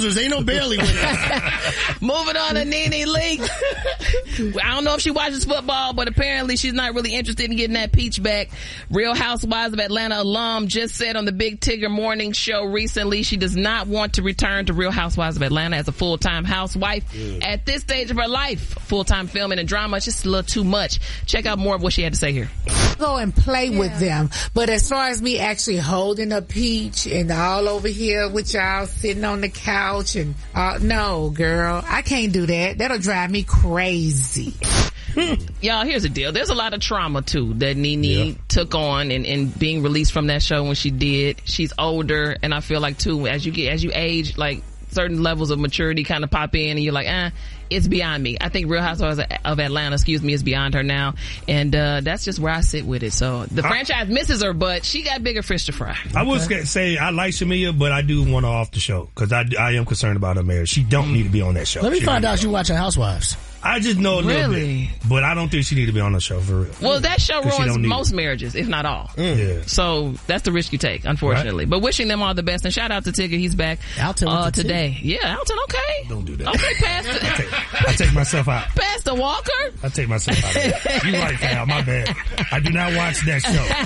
losers. Ain't no barely winners. Moving on to Nene Leakes. I don't know if she watches football, but apparently she's not really interested in getting that peach back. Real Housewives of Atlanta alum just said on the Big Tigger Morning Show recently she does not want to return to Real Housewives of Atlanta as a full-time housewife. At this stage of her life, full-time filming and drama, it's just a little too much. Check out more of what she had to say here. Go and play with them. But as far as me actually holding a peach and all over here with y'all sitting on the couch and no, girl, I can't do that. That'll drive me crazy. Y'all, here's the deal. There's a lot of trauma too that Nene took on and being released from that show when she did. She's older, and I feel like too, as you age, like certain levels of maturity kind of pop in and you're like, it's beyond me. I think Real Housewives of Atlanta, is beyond her now. And, that's just where I sit with it. So the franchise misses her, but she got bigger fish to fry. I would say I like Shamia, but I do want her off the show because I am concerned about her marriage. She don't need to be on that show. Let me find out you watching Housewives. I just know a little bit, but I don't think she need to be on the show for real. Well, that show ruins most marriages, if not all. Yeah. So that's the risk you take, unfortunately. Right. But wishing them all the best, and shout out to Tigger, he's back today. Yeah, Alton, okay. Don't do that. Okay, Pastor. I take myself out. Pastor Walker. I take myself out of it. You right, Cal. My bad. I do not watch that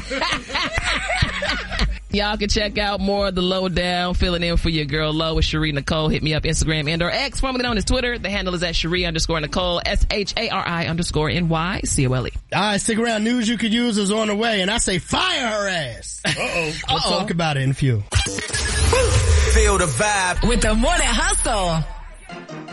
show. Y'all can check out more of the Lowdown, filling in for your girl Low with Cherie Nicole. Hit me up Instagram and or X, formerly known as Twitter. The handle is at Cherie_Nicole, SHARI_NYCOLE. All right, stick around. News you could use is on the way, and I say fire her ass. We'll talk about it in a few. Feel the vibe with the Morning Hustle.